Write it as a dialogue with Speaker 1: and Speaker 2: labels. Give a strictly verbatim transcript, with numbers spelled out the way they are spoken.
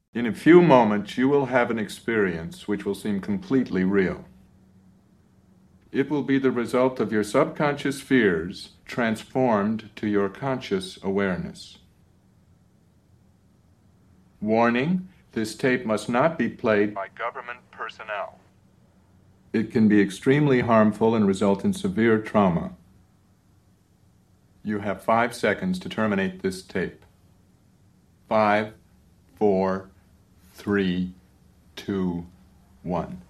Speaker 1: In a few moments, you will have an experience which will seem completely real. It will be the result of your subconscious fears transformed to your conscious awareness. Warning, this tape must not be played by government personnel. It can be extremely harmful and result in severe trauma. You have five seconds to terminate this tape. Five, four, three, two, one.